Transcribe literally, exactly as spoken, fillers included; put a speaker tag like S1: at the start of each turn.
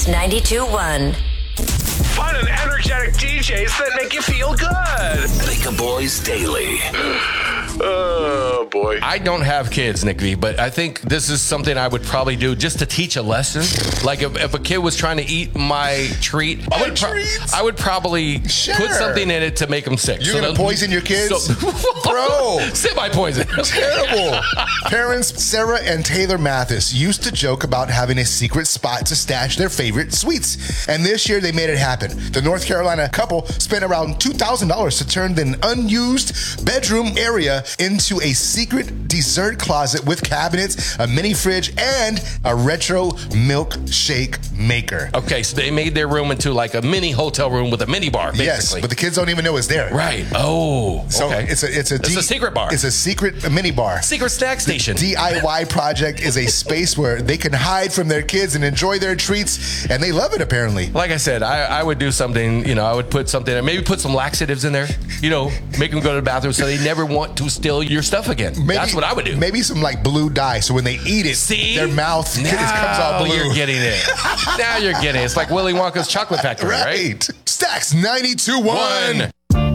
S1: Stacks ninety-two one.
S2: Fun and energetic D Js that make you feel good.
S3: Wake Up Boys Daily.
S2: Oh, boy.
S4: I don't have kids, Nick V, but I think this is something I would probably do just to teach a lesson. Like if, if a kid was trying to eat my treat, I would, pro- I would probably
S5: Sure.
S4: put something in it to make them sick.
S5: You're going to poison your kids?
S4: So,
S5: Bro.
S4: Semi-poison.
S5: Terrible. Parents Sarah and Taylor Mathis used to joke about having a secret spot to stash their favorite sweets. And this year they made it happen. The North Carolina couple spent around two thousand dollars to turn an unused bedroom area into a secret dessert closet with cabinets, a mini fridge, and a retro milkshake maker.
S4: Okay, so they made their room into like a mini hotel room with a mini bar, basically.
S5: Yes, but the kids don't even know it's there.
S4: Right. Oh,
S5: So
S4: okay.
S5: it's a it's a,
S4: It's
S5: D-
S4: a secret bar.
S5: It's a secret mini bar.
S4: Secret snack station.
S5: D I Y project is a space where they can hide from their kids and enjoy their treats, and they love it apparently.
S4: Like I said, I, I would do something, you know, I would put something, maybe put some laxatives in there, you know, make them go to the bathroom so they never want to steal your stuff again.
S5: Maybe,
S4: That's what I would do.
S5: Maybe some like blue dye, so when they eat it,
S4: See?
S5: their mouth
S4: now
S5: comes out blue.
S4: You're getting it. Now you're getting it. It's like Willy Wonka's chocolate factory, right?
S5: Right. Stacks ninety-two one.
S4: One.